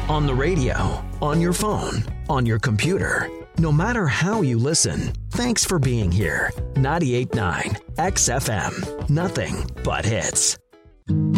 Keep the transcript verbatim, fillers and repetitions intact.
on the radio, on your phone, on your computer. No matter how you listen, thanks for being here. ninety-eight point nine X F M. Nothing but hits.